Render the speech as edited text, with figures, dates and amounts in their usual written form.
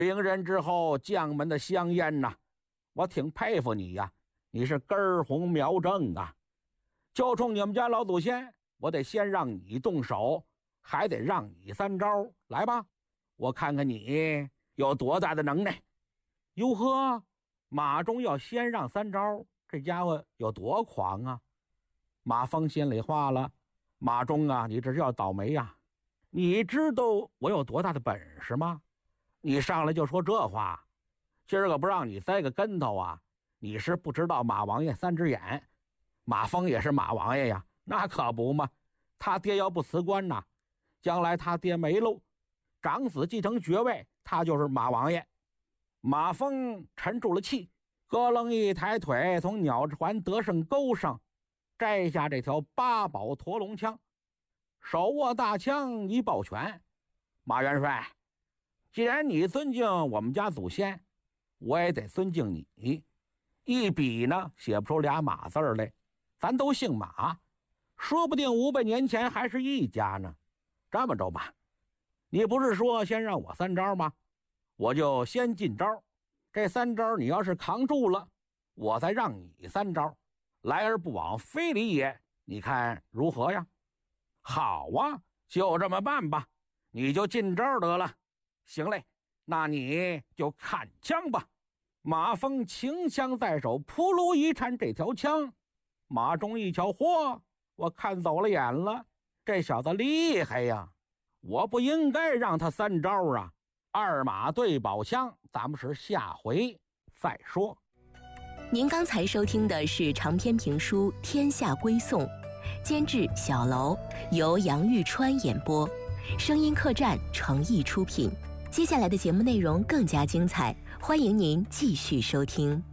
领人之后将门的香烟呐，我挺佩服你呀，你是根红苗正啊。就冲你们家老祖先，我得先让你动手，还得让你3招。来吧，我看看你有多大的能耐。哟呵，马忠要先让3招，这家伙有多狂啊！马蜂心里话了，马忠啊，你这是要倒霉呀！你知道我有多大的本事吗？你上来就说这话，今儿个不让你栽个跟头啊，你是不知道马王爷3只眼。马蜂也是马王爷呀，那可不嘛，他爹要不辞官呐，将来他爹没喽，长子继承爵位，他就是马王爷。马蜂沉住了气，咯楞一抬腿，从鸟环得胜钩上摘下这条8宝驼龙枪，手握大枪一抱拳：马元帅，既然你尊敬我们家祖先，我也得尊敬你。一笔呢写不出2马字来，咱都姓马，说不定500年前还是一家呢。这么着吧，你不是说先让我3招吗？我就先进招，这3招你要是扛住了，我再让你3招，来而不往非礼也，你看如何呀？好啊，就这么办吧，你就进招得了。行嘞，那你就看枪吧。马蜂擎枪在手，扑噜一颤，这条枪马忠一瞧，嚯，我看走了眼了，这小子厉害呀，我不应该让他3招啊。2马对宝枪，咱们是下回再说。 您刚才收听的是长篇评书《天下归宋》，监制小楼，由杨玉川演播，声音客栈诚意出品。接下来的节目内容更加精彩，欢迎您继续收听。